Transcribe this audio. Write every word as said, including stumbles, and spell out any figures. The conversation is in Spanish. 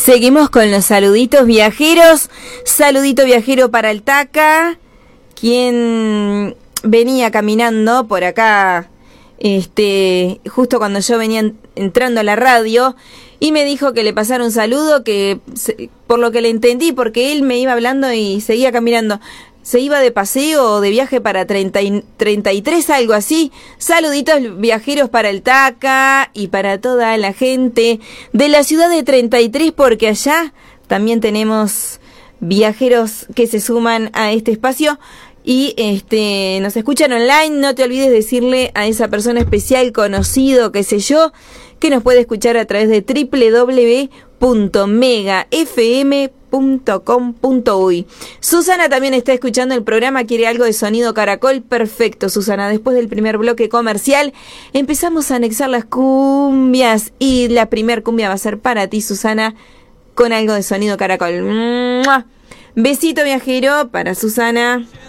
Seguimos con los saluditos viajeros. Saludito viajero para el Taca, quien venía caminando por acá, este, justo cuando yo venía entrando a la radio, y me dijo que le pasara un saludo, que por lo que le entendí, porque él me iba hablando y seguía caminando, se iba de paseo o de viaje para treinta y, treinta y tres, algo así. Saluditos viajeros para el Taca y para toda la gente de la ciudad de treinta y tres, porque allá también tenemos viajeros que se suman a este espacio y este nos escuchan online. No te olvides decirle a esa persona especial, conocido, qué sé yo, que nos puede escuchar a través de doble u doble u doble u punto mega f m punto com punto u y. Susana también está escuchando el programa, quiere algo de sonido caracol. Perfecto, Susana. Después del primer bloque comercial empezamos a anexar las cumbias y la primer cumbia va a ser para ti, Susana, con algo de sonido caracol. ¡Mua! Besito viajero para Susana.